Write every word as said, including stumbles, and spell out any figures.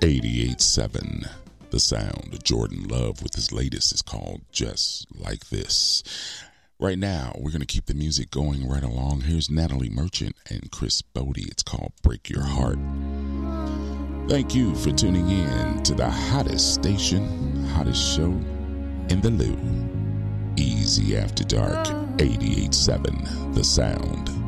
eighty-eight seven. The sound. Jordan Love with his latest is called Just Like This. Right now, we're going to keep the music going right along. Here's Natalie Merchant and Chris Bodie. It's called Break Your Heart. Thank you for tuning in to the hottest station, hottest show in the Lou. Easy After Dark, eighty-eight seven, The Sound.